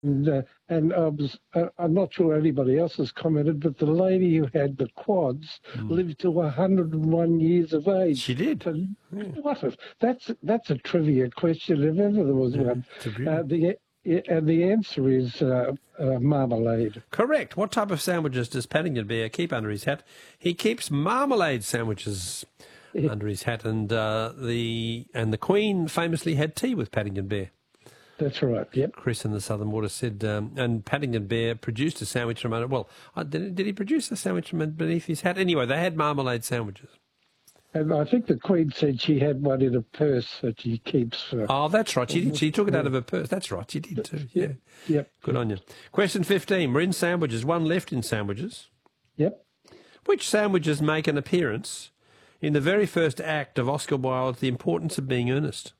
And I'm not sure anybody else has commented, but the lady who had the quads lived to 101 years of age. She did. And that's a trivia question if ever there was one. It's a beauty. And the answer is marmalade. Correct. What type of sandwiches does Paddington Bear keep under his hat? He keeps marmalade sandwiches under his hat, and the Queen famously had tea with Paddington Bear. That's right, yep. Chris in the Southern Water said, and Paddington Bear produced a sandwich from under. Well, did he produce a sandwich from beneath his hat? Anyway, they had marmalade sandwiches. And I think the Queen said she had one in a purse that she keeps. Oh, that's right. She did. She took it out of her purse. That's right. She did too. Yeah. Yep. Good on you. Question 15. We're in sandwiches. One left in sandwiches. Yep. Which sandwiches make an appearance in the very first act of Oscar Wilde's The Importance of Being Earnest?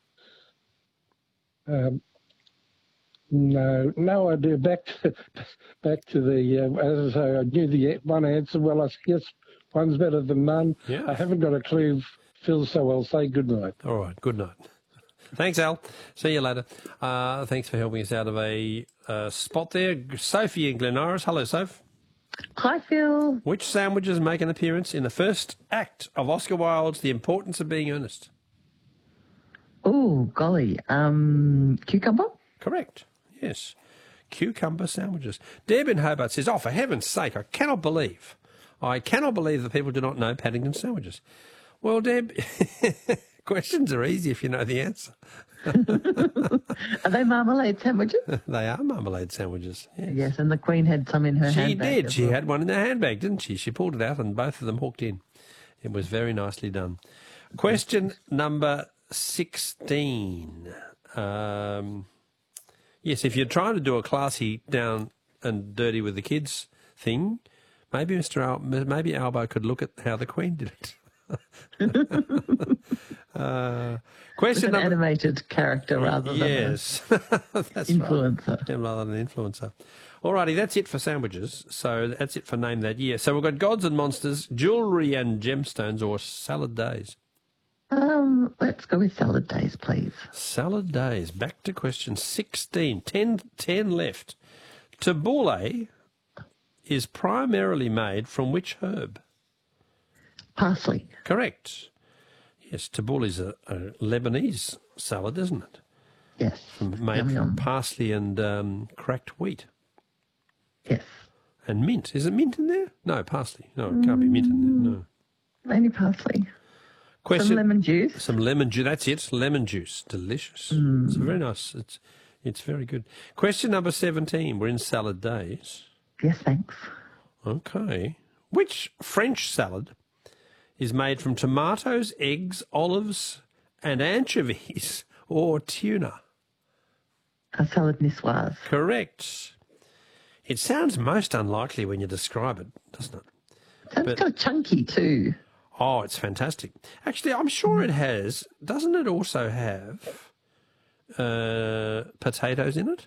No idea. Back to the, as I say, I knew the one answer. Well, I guess one's better than none. Yeah. I haven't got a clue, Phil, so I'll say good night. All right, good night. Thanks, Al. See you later. Thanks for helping us out of a spot there. Sophie in Glen Iris. Hello, Soph. Hi, Phil. Which sandwiches make an appearance in the first act of Oscar Wilde's The Importance of Being Earnest? Oh, golly. Cucumber? Correct. Yes. Cucumber sandwiches. Deb in Hobart says, oh, for heaven's sake, I cannot believe that people do not know Paddington sandwiches. Well, Deb, questions are easy if you know the answer. Are they marmalade sandwiches? They are marmalade sandwiches, yes. Yes, and the Queen had some in her handbag. She did. She had one in her handbag, didn't she? She pulled it out and both of them hooked in. It was very nicely done. Question number 16. Yes, if you're trying to do a classy down and dirty with the kids thing, maybe maybe Albo could look at how the Queen did it. Question With an animated character rather than yes, that's influencer. Right. Yeah, rather than an influencer. Alrighty, that's it for sandwiches. So that's it for Name That Year. So we've got Gods and Monsters, Jewellery and Gemstones, or Salad Days. Let's go with salad days, please. Salad days. Back to question 16. 10 left. Tabbouleh is primarily made from which herb? Parsley. Correct. Yes, tabbouleh is a Lebanese salad, isn't it? Yes. Made from parsley and cracked wheat. Yes. And mint. Is it mint in there? No, parsley. No, it can't be mint in there. No. Maybe parsley. Question, some lemon juice. Some lemon juice. That's it. Lemon juice. Delicious. It's very nice. It's very good. Question number 17. We're in salad days. Yes, thanks. Okay. Which French salad is made from tomatoes, eggs, olives, and anchovies or tuna? A salad niçoise. Correct. It sounds most unlikely when you describe it, doesn't it? Sounds kind of chunky too. Oh, it's fantastic. Actually, I'm sure it has. Doesn't it also have potatoes in it?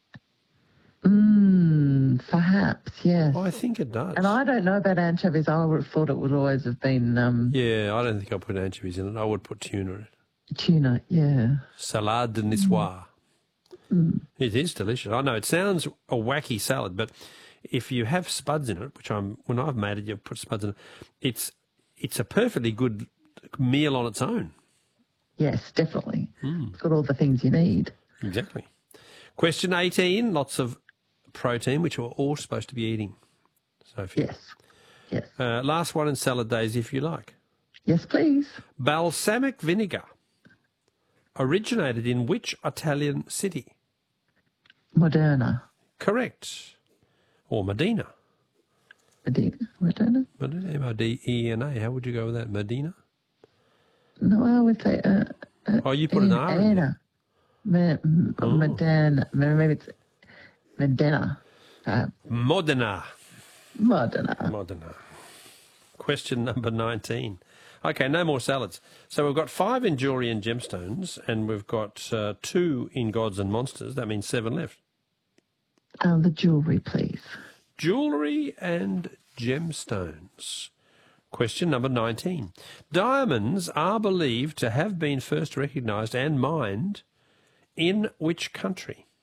Perhaps, yes. Oh, I think it does. And I don't know about anchovies. I would have thought it would always have been... yeah, I don't think I'll put anchovies in it. I would put tuna in it. Tuna, yeah. Salade de niçoise. It is delicious. I know it sounds a wacky salad, but if you have spuds in it, when I've made it, you put spuds in it, it's a perfectly good meal on its own. Yes, definitely. It's got all the things you need. Exactly. Question 18, lots of protein, which we're all supposed to be eating, Sophie. Yes. Last one in salad days, if you like. Yes, please. Balsamic vinegar originated in which Italian city? Moderna. Correct. Or Medina. Modena? M-O-D-E-N-A. How would you go with that? Medina? No, I would say... oh, you put an R in there. Modena. Maybe it's Modena. Modena. Modena. Question number 19. Okay, no more salads. So we've got 5 in Jewellery and Gemstones, and we've got 2 in Gods and Monsters. That means 7 left. The jewellery, please. Jewellery and Gemstones. Question number 19. Diamonds are believed to have been first recognised and mined in which country?